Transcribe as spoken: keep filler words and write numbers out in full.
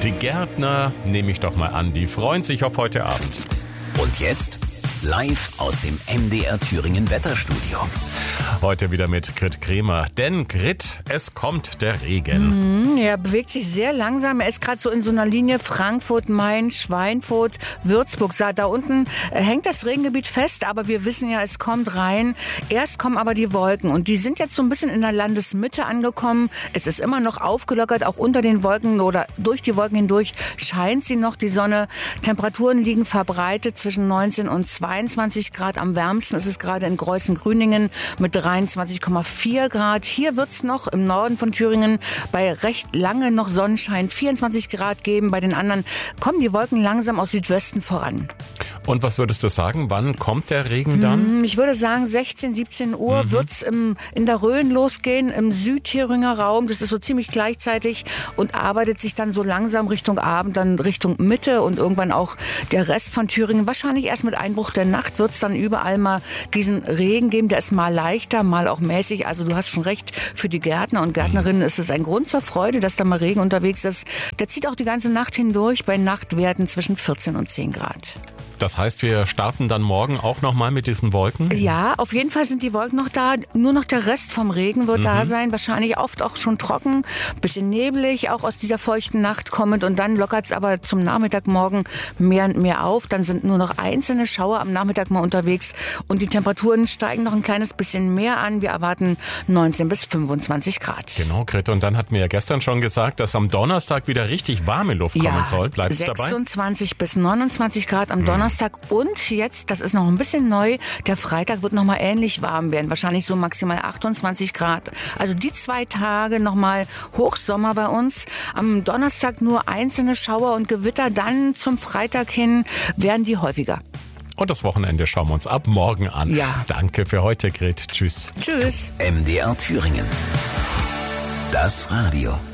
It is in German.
Die Gärtner, nehme ich doch mal an, die freuen sich auf heute Abend. Und jetzt live aus dem M D R Thüringen Wetterstudio. Heute wieder mit Grit Kremer. Denn Grit, es kommt der Regen. Mhm, er bewegt sich sehr langsam. Er ist gerade so in so einer Linie Frankfurt, Main, Schweinfurt, Würzburg. Da unten hängt das Regengebiet fest, aber wir wissen ja, es kommt rein. Erst kommen aber die Wolken und die sind jetzt so ein bisschen in der Landesmitte angekommen. Es ist immer noch aufgelockert, auch unter den Wolken oder durch die Wolken hindurch scheint sie noch, die Sonne. Temperaturen liegen verbreitet zwischen neunzehn und zweiundzwanzig Grad. Am wärmsten ist es gerade in Greußen-Grüningen mit dreiundzwanzig Komma vier Grad. Hier wird es noch im Norden von Thüringen bei recht lange noch Sonnenschein vierundzwanzig Grad geben. Bei den anderen kommen die Wolken langsam aus Südwesten voran. Und was würdest du sagen, wann kommt der Regen dann? Ich würde sagen, sechzehn, siebzehn Uhr mhm. wird es in der Rhön losgehen, im Südthüringer Raum. Das ist so ziemlich gleichzeitig und arbeitet sich dann so langsam Richtung Abend, dann Richtung Mitte und irgendwann auch der Rest von Thüringen. Wahrscheinlich erst mit Einbruch der Nacht wird es dann überall mal diesen Regen geben. Der ist mal leichter, mal auch mäßig. Also du hast schon recht, für die Gärtner und Gärtnerinnen ist es ein Grund zur Freude, dass da mal Regen unterwegs ist. Der zieht auch die ganze Nacht hindurch bei Nachtwerten zwischen vierzehn und zehn Grad. Das heißt, wir starten dann morgen auch nochmal mit diesen Wolken? Ja, auf jeden Fall sind die Wolken noch da. Nur noch der Rest vom Regen wird mhm. da sein. Wahrscheinlich oft auch schon trocken, bisschen neblig, auch aus dieser feuchten Nacht kommend. Und dann lockert es aber zum Nachmittag morgen mehr und mehr auf. Dann sind nur noch einzelne Schauer am Nachmittag mal unterwegs. Und die Temperaturen steigen noch ein kleines bisschen mehr an. Wir erwarten neunzehn bis fünfundzwanzig Grad. Genau, Grit. Und dann hatten wir ja gestern schon gesagt, dass am Donnerstag wieder richtig warme Luft kommen ja, soll. Bleibst du dabei? sechsundzwanzig bis neunundzwanzig Grad am Donnerstag. Donnerstag und jetzt, das ist noch ein bisschen neu, der Freitag wird noch mal ähnlich warm werden. Wahrscheinlich so maximal achtundzwanzig Grad. Also die zwei Tage noch mal Hochsommer bei uns. Am Donnerstag nur einzelne Schauer und Gewitter. Dann zum Freitag hin werden die häufiger. Und das Wochenende schauen wir uns ab morgen an. Ja. Danke für heute, Grit. Tschüss. Tschüss. M D R Thüringen. Das Radio.